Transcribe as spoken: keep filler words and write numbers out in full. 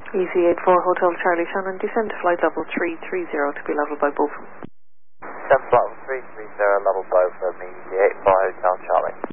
Easy eight four Hotel Charlie Shannon, descend to flight level three three zero to be level by both. Descend flight level three three zero, level both of me, Easy eight four Hotel Charlie.